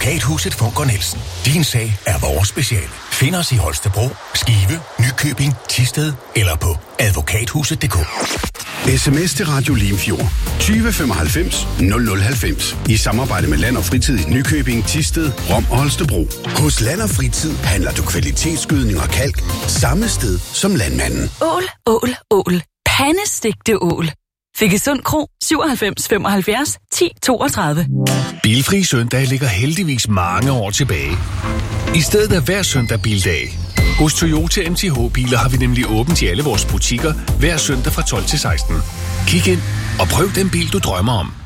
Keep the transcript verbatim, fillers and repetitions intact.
Advokathuset Funker Nielsen. Din sag er vores speciale. Find os i Holstebro, Skive, Nykøbing, Thisted eller på advokathuset punktum d k. Sms til Radio Limfjord tyve femoghalvfems nul nul halvfems i samarbejde med Land og Fritid i Nykøbing, Thisted, Rom og Holstebro. Hos Land og Fritid handler du kvalitetsgødning og kalk samme sted som landmanden. Ål, ål, ål. Pandestegte ål. Fikkesund Kro syvoghalvfems femoghalvfjerds ti toogtredive. Bilfri søndag ligger heldigvis mange år tilbage. I stedet er hver søndag bildag. Hos Toyota M T H-biler har vi nemlig åbent i alle vores butikker hver søndag fra tolv til seksten. Kig ind og prøv den bil, du drømmer om.